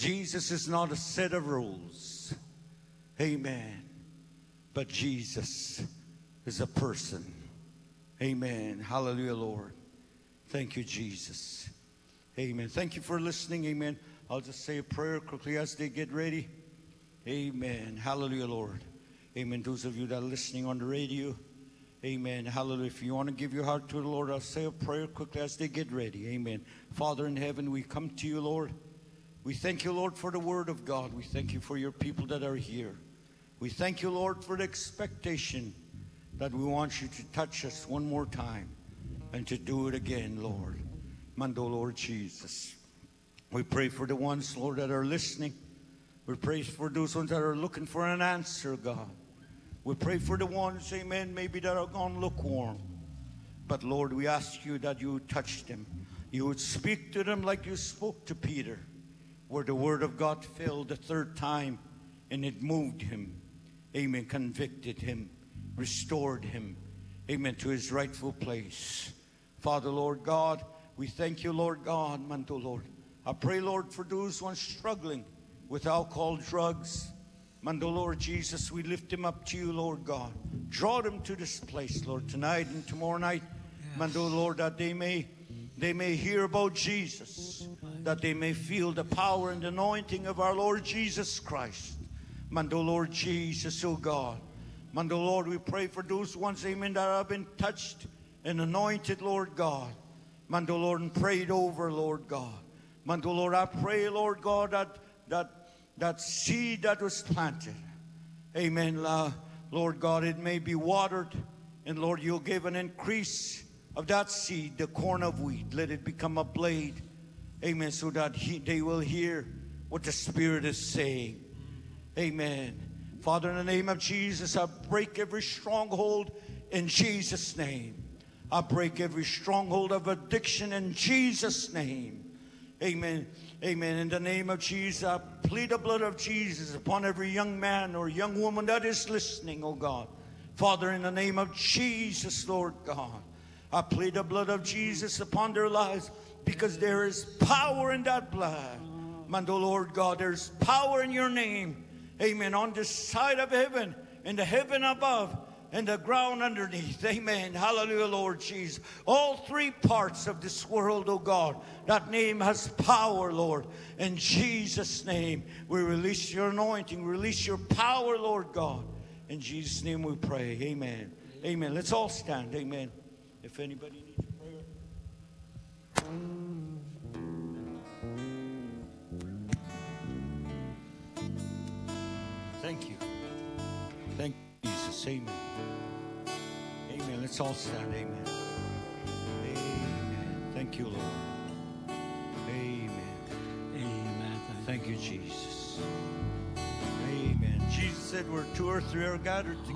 Jesus is not a set of rules. Amen. But Jesus is a person. Amen. Hallelujah, Lord. Thank you, Jesus. Amen. Thank you for listening. Amen. I'll just say a prayer quickly as they get ready. Amen. Hallelujah, Lord. Amen. Those of you that are listening on the radio. Amen. Hallelujah. If you want to give your heart to the Lord, I'll say a prayer quickly as they get ready. Amen. Father in heaven, we come to you, Lord. We thank you, Lord, for the word of God. We thank you for your people that are here. We thank you, Lord, for the expectation that we want you to touch us one more time and to do it again, Lord. Mando, Lord Jesus. We pray for the ones, Lord, that are listening. We pray for those ones that are looking for an answer, God. We pray for the ones, amen, maybe that are gone lukewarm. But, Lord, we ask you that you would touch them. You would speak to them like you spoke to Peter, where the word of God fell the third time and it moved him. Amen. Convicted him, restored him, amen, to his rightful place. Father, Lord God, we thank you, Lord God, Manto, Lord. I pray, Lord, for those ones struggling with alcohol, drugs. Mando, Lord Jesus, we lift them up to you, Lord God. Draw them to this place, Lord, tonight and tomorrow night. Yes. Mando, Lord, that they may hear about Jesus, that they may feel the power and anointing of our Lord Jesus Christ. Mando, Lord Jesus, oh God. Mando, Lord, we pray for those ones, amen, that have been touched and anointed, Lord God. Mando, Lord, and prayed over, Lord God. Mando, Lord, I pray, Lord God, that seed that was planted, amen, Lord God, it may be watered, and Lord, you'll give an increase of that seed, the corn of wheat. Let it become a blade, amen, so that they will hear what the Spirit is saying. Amen. Father, in the name of Jesus, I break every stronghold in Jesus' name. I break every stronghold of addiction in Jesus' name. Amen. Amen. In the name of Jesus, I plead the blood of Jesus upon every young man or young woman that is listening, oh God. Father, in the name of Jesus, Lord God, I plead the blood of Jesus upon their lives, because there is power in that blood. Mando, Lord God, there's power in your name. Amen. On this side of heaven, in the heaven above, and the ground underneath. Amen. Hallelujah, Lord Jesus. All three parts of this world, oh God, that name has power, Lord. In Jesus' name, we release your anointing, release your power, Lord God. In Jesus' name we pray. Amen. Amen. Let's all stand. Amen. If anybody needs prayer. Thank you. Thank you, Jesus. Amen. Amen. Let's all stand. Amen. Amen. Thank you, Lord. Amen. Amen. Thank you, Jesus. Amen. Jesus said, where two or three are gathered together.